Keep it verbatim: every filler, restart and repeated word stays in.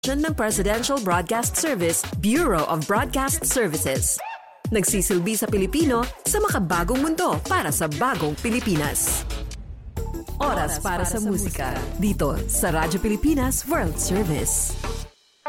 ng Presidential Broadcast Service, Bureau of Broadcast Services. Nagsisilbi sa Pilipino sa makabagong mundo para sa bagong Pilipinas. Oras para sa musika dito sa Radyo Pilipinas World Service.